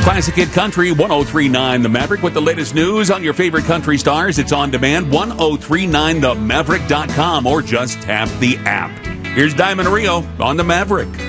Classic Hit Country 1039 The Maverick with the latest news on your favorite country stars. It's on demand, 1039themaverick.com, or just tap the app. Here's Diamond Rio on The Maverick.